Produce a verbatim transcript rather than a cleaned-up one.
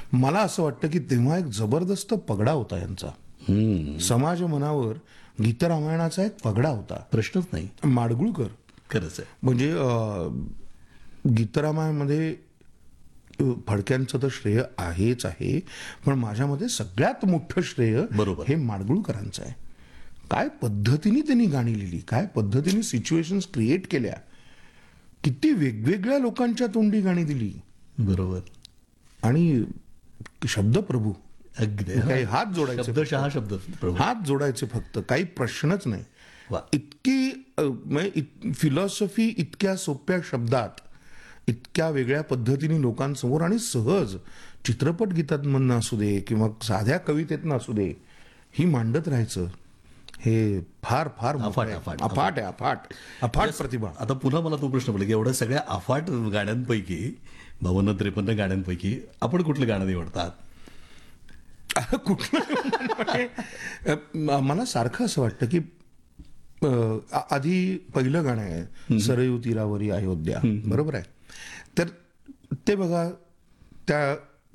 मला असं वाटतं की तेव्हा एक जबरदस्त पगडा होता यांचा. समाज मनावर गीतरामायणाचा एक पगडा होता. प्रश्नच नाही. माडगुळकर खरंच आहे. म्हणजे अं, गीतरामायणामध्ये अं, फडक्यांचं तर श्रेय आहेच आहे, पण माझ्या मते सगळ्यात मोठं श्रेय बरोबर. हे माडगुळकरांचं आहे. काय पद्धतीने त्यांनी गाणी लिहिली, काय पद्धतीने सिच्युएशन्स क्रिएट केल्या, किती वेगवेगळ्या लोकांच्या तोंडी गाणी दिली. बरोबर. आणि शब्दप्रभू अगदी काही हात जोडायचे, शब्दशः शब्द प्रभू. हात जोडायचे फक्त, काही प्रश्नच नाही. वा. इतकी फिलॉसॉफी इतक्या सोप्या शब्दात, इतक्या वेगळ्या पद्धतीने लोकांसमोर आणि सहज चित्रपट गीतांमधनं असू दे किंवा साध्या कवितेतनं असू दे, ही मांडत राहायचं, हे फार फार मोठं अफाट, आहे. अफाट, अफाट आहे, अफाट अफाट प्रतिभा. आता पुन्हा मला तो प्रश्न पडला की एवढ्या सगळ्या अफाट गाण्यांपैकी, बावन्न त्रेपन्न गाण्यांपैकी आपण कुठलं गाणं निवडतात? कुठलं म्हणजे, अ, मला सारखं असं वाटतं की अ, आ- आधी पहिलं गाणं आहे सरयू तीरावरी अयोध्या, बरोबर आहे. तर ते बघा, त्या